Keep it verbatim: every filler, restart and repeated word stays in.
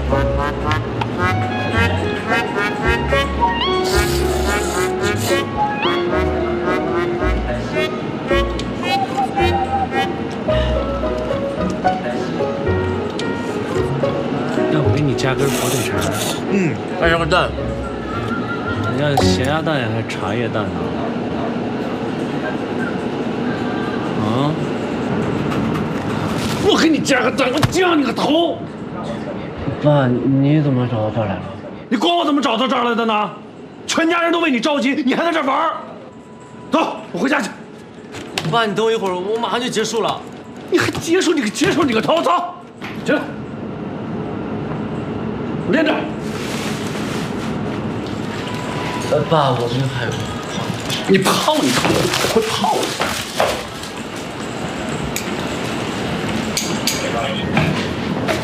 要不给你加根火腿肠？ 嗯，再加个蛋。 你要咸鸭蛋还是茶叶蛋呢？啊！我给你加个蛋，我降你个头！爸，你怎么找到这儿来了？你管我怎么找到这儿来的呢？全家人都为你着急，你还在这玩儿？走，我回家去。 爸，你等我一会儿，我马上就结束了。 你还结束？你个结束你个头！走，起来，连着。 呃，爸，我这个还有。 你泡你泡，会泡的。